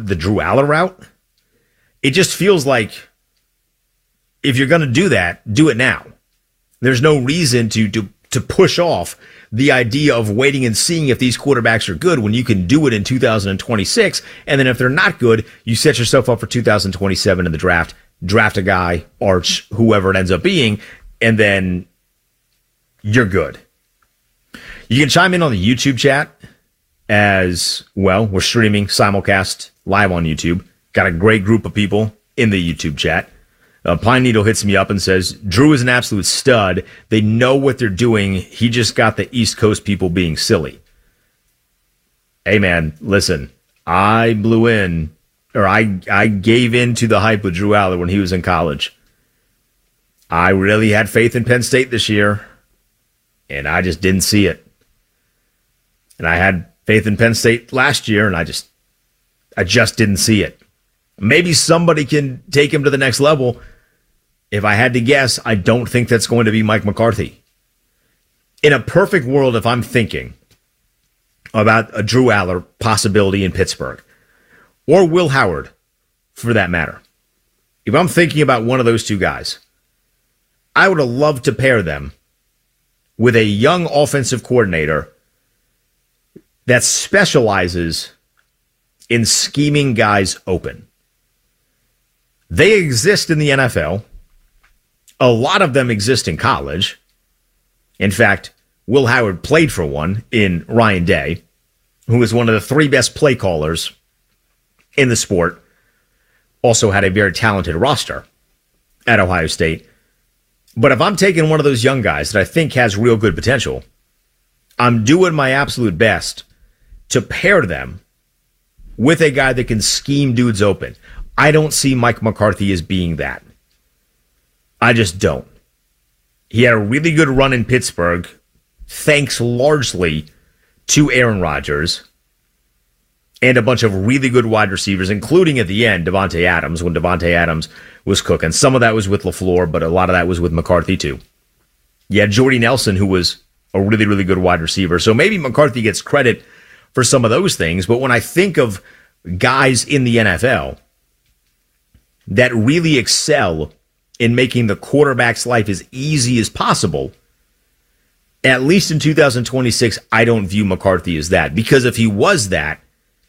the Drew Aller route. It just feels like if you're going to do that, do it now. There's no reason to push off the idea of waiting and seeing if these quarterbacks are good when you can do it in 2026. And then if they're not good, you set yourself up for 2027 in the draft. Draft a guy, Arch, whoever it ends up being, and then you're good. You can chime in on the YouTube chat as well. We're streaming simulcast live on YouTube. Got a great group of people in the YouTube chat. Pine Needle hits me up and says, Drew is an absolute stud. They know what they're doing. He just got the East Coast people being silly. Hey, man, listen. I gave in to the hype with Drew Aller when he was in college. I really had faith in Penn State this year, and I just didn't see it. And I had faith in Penn State last year, and I just didn't see it. Maybe somebody can take him to the next level. If I had to guess, I don't think that's going to be Mike McCarthy. In a perfect world, if I'm thinking about a Drew Aller possibility in Pittsburgh, or Will Howard, for that matter, if I'm thinking about one of those two guys, I would have loved to pair them with a young offensive coordinator that specializes in scheming guys open. They exist in the NFL. A lot of them exist in college. In fact, Will Howard played for one in Ryan Day, who is one of the three best play callers in the sport. Also had a very talented roster at Ohio State. But if I'm taking one of those young guys that I think has real good potential, I'm doing my absolute best to pair them with a guy that can scheme dudes open. I don't see Mike McCarthy as being that. I just don't. He had a really good run in Pittsburgh, thanks largely to Aaron Rodgers and a bunch of really good wide receivers, including at the end, Davante Adams, when Davante Adams was cooking. Some of that was with LaFleur, but a lot of that was with McCarthy too. You had Jordy Nelson, who was a really, really good wide receiver. So maybe McCarthy gets credit for some of those things, but when I think of guys in the NFL that really excel in making the quarterback's life as easy as possible, at least in 2026, I don't view McCarthy as that. Because if he was that,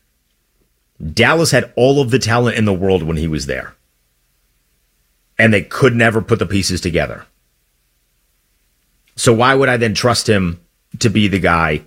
Dallas had all of the talent in the world when he was there. And they could never put the pieces together. So why would I then trust him to be the guy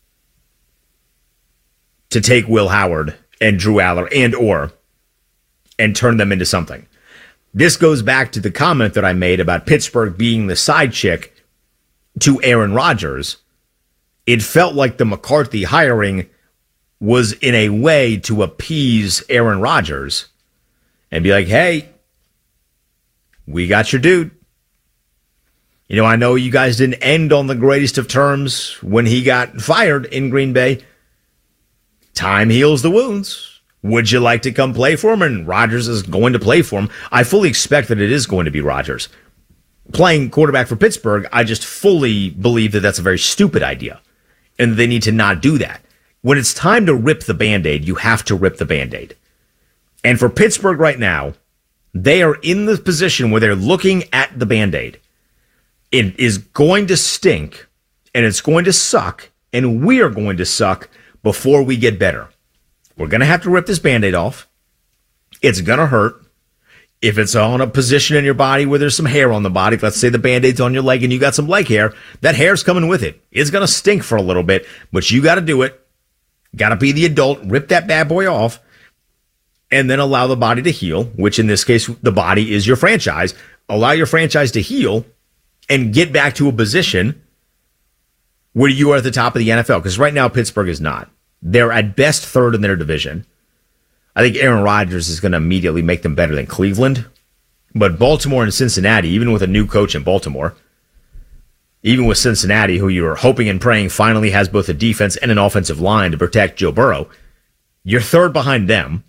to take Will Howard and Drew Aller and turn them into something? This goes back to the comment that I made about Pittsburgh being the side chick to Aaron Rodgers. It felt like the McCarthy hiring was in a way to appease Aaron Rodgers and be like, hey, we got your dude. You know, I know you guys didn't end on the greatest of terms when he got fired in Green Bay. Time heals the wounds. Would you like to come play for him? And Rodgers is going to play for him. I fully expect that it is going to be Rodgers. Playing quarterback for Pittsburgh, I just fully believe that that's a very stupid idea. And they need to not do that. When it's time to rip the Band-Aid, you have to rip the Band-Aid. And for Pittsburgh right now, they are in the position where they're looking at the Band-Aid. It is going to stink, and it's going to suck, and we are going to suck before we get better. We're going to have to rip this Band-Aid off. It's going to hurt. If it's on a position in your body where there's some hair on the body, let's say the Band-Aid's on your leg and you got some leg hair, that hair's coming with it. It's going to stink for a little bit, but you got to do it. Got to be the adult, rip that bad boy off, and then allow the body to heal, which in this case, the body is your franchise. Allow your franchise to heal and get back to a position where you are at the top of the NFL. Because right now, Pittsburgh is not. They're at best third in their division. I think Aaron Rodgers is going to immediately make them better than Cleveland. But Baltimore and Cincinnati, even with a new coach in Baltimore, even with Cincinnati, who you're hoping and praying finally has both a defense and an offensive line to protect Joe Burrow, you're third behind them,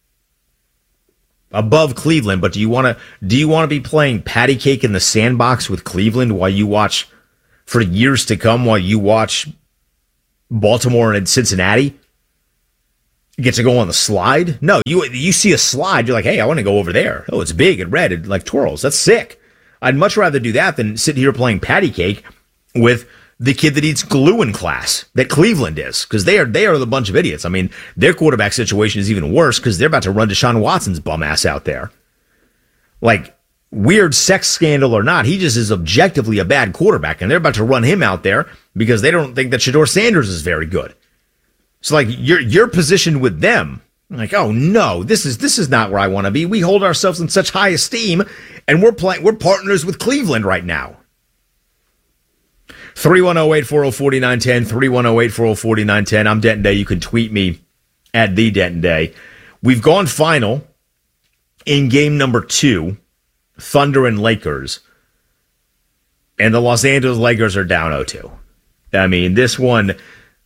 above Cleveland. But do you want to be playing patty cake in the sandbox with Cleveland while you watch, for years to come, while you watch Baltimore and Cincinnati get to go on the slide. No, you see a slide, you're like, hey, I want to go over there. Oh, it's big and red. It like twirls. That's sick. I'd much rather do that than sit here playing patty cake with the kid that eats glue in class that Cleveland is, because they are the bunch of idiots. I mean, their quarterback situation is even worse because they're about to run Deshaun Watson's bum ass out there. Like, weird sex scandal or not, he just is objectively a bad quarterback, and they're about to run him out there because they don't think that Shedeur Sanders is very good. So, like, you're positioned with them. Like, oh no, this is not where I want to be. We hold ourselves in such high esteem, and we're partners with Cleveland right now. 310-840-4910, 310-840-4910. I'm Denton Day. You can tweet me at the Denton Day. We've gone final in game number 2, Thunder and Lakers. And the Los Angeles Lakers are down 0-2. I mean, this one,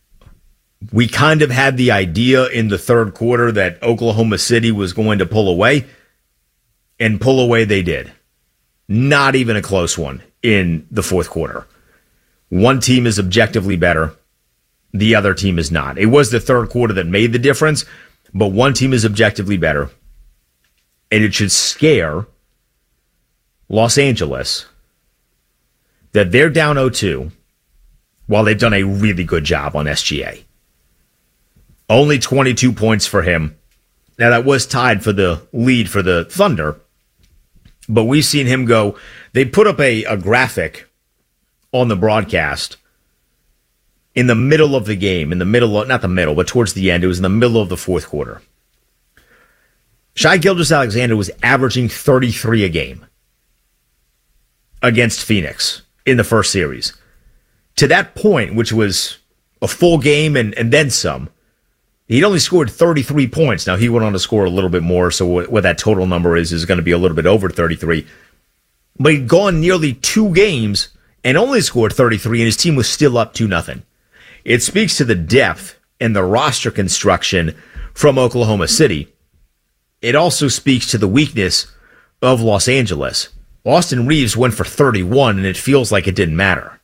we kind of had the idea in the third quarter that Oklahoma City was going to pull away, and pull away they did. Not even a close one in the fourth quarter. One team is objectively better. The other team is not. It was the third quarter that made the difference, but one team is objectively better. And it should scare Los Angeles that they're down 0-2 while they've done a really good job on SGA. Only 22 points for him. Now, that was tied for the lead for the Thunder, but we've seen him go. They put up a graphic on the broadcast in the middle of the game, not the middle, but towards the end. It was in the middle of the fourth quarter. Shai Gilgeous-Alexander was averaging 33 a game against Phoenix in the first series. To that point, which was a full game and then some, he'd only scored 33 points. Now, he went on to score a little bit more, so what that total number is going to be a little bit over 33. But he'd gone nearly 2 games and only scored 33, and his team was still up 2-0. It speaks to the depth and the roster construction from Oklahoma City. It also speaks to the weakness of Los Angeles. Austin Reeves went for 31, and it feels like it didn't matter.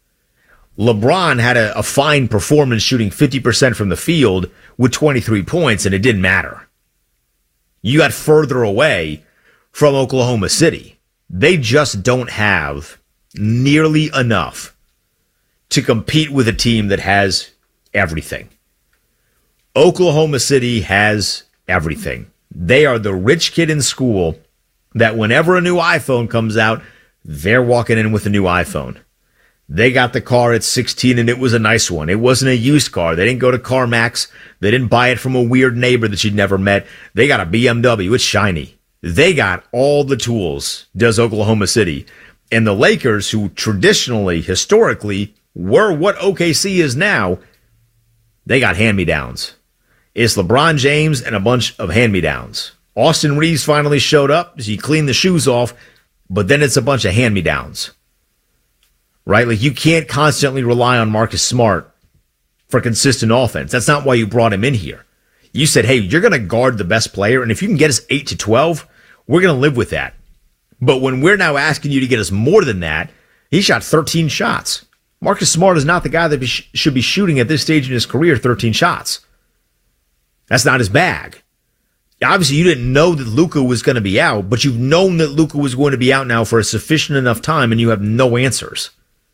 LeBron had a fine performance shooting 50% from the field with 23 points, and it didn't matter. You got further away from Oklahoma City. They just don't have nearly enough to compete with a team that has everything. Oklahoma City has everything. They are the rich kid in school that whenever a new iPhone comes out, they're walking in with a new iPhone. They got the car at 16, and it was a nice one. It wasn't a used car. They didn't go to CarMax. They didn't buy it from a weird neighbor that you'd never met. They got a BMW. It's shiny. They got all the tools, does Oklahoma City. And the Lakers, who traditionally, historically, were what OKC is now, they got hand-me-downs. It's LeBron James and a bunch of hand-me-downs. Austin Reeves finally showed up. He cleaned the shoes off, but then it's a bunch of hand-me-downs. Right? Like, you can't constantly rely on Marcus Smart for consistent offense. That's not why you brought him in here. You said, hey, you're going to guard the best player, and if you can get us 8 to 12, we're going to live with that. But when we're now asking you to get us more than that, he shot 13 shots. Marcus Smart is not the guy that should be shooting at this stage in his career 13 shots. That's not his bag. Obviously, you didn't know that Luka was going to be out, but you've known that Luka was going to be out now for a sufficient enough time, and you have no answers.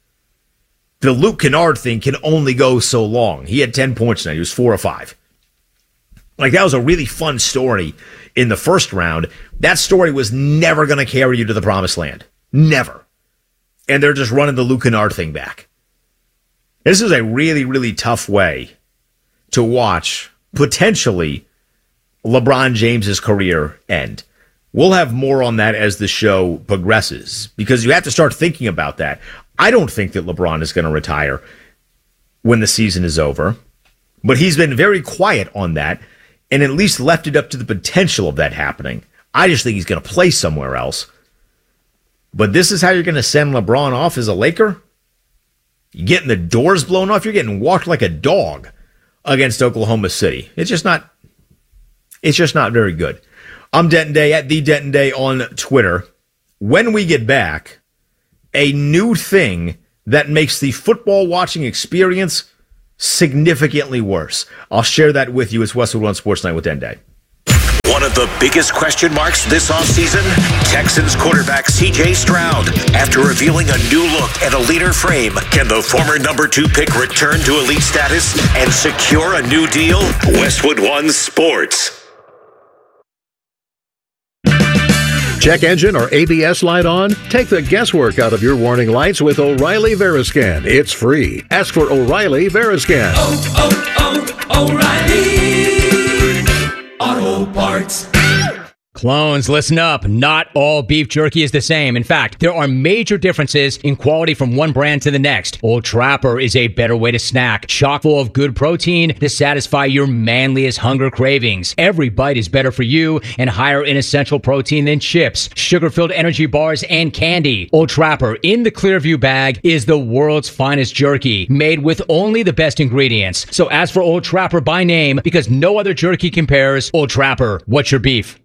The Luke Kennard thing can only go so long. He had 10 points tonight. He was 4 of 5. Like, that was a really fun story in the first round. That story was never going to carry you to the promised land. Never. And they're just running the Luke Kennard thing back. This is a really, really tough way to watch, potentially, LeBron James's career end. We'll have more on that as the show progresses, because you have to start thinking about that. I don't think that LeBron is going to retire when the season is over, but he's been very quiet on that and at least left it up to the potential of that happening. I just think he's going to play somewhere else. But this is how you're going to send LeBron off as a Laker? You're getting the doors blown off. You're getting walked like a dog against Oklahoma City. It's just not very good. I'm Denton Day at the Denton Day on Twitter. When we get back, a new thing that makes the football watching experience Significantly worse. I'll share that with you. It's Westwood One Sports Night with Dende. One of the biggest question marks this offseason, Texans quarterback C.J. Stroud. After revealing a new look and a leaner frame, can the former number 2 pick return to elite status and secure a new deal? Westwood One Sports. Check engine or ABS light on? Take the guesswork out of your warning lights with O'Reilly Veriscan. It's free. Ask for O'Reilly Veriscan. O'Reilly Auto Parts. Clones, listen up. Not all beef jerky is the same. In fact, there are major differences in quality from one brand to the next. Old Trapper is a better way to snack, chock full of good protein to satisfy your manliest hunger cravings. Every bite is better for you and higher in essential protein than chips, sugar-filled energy bars, and candy. Old Trapper in the Clearview bag is the world's finest jerky, made with only the best ingredients. So ask for Old Trapper by name because no other jerky compares. Old Trapper, what's your beef?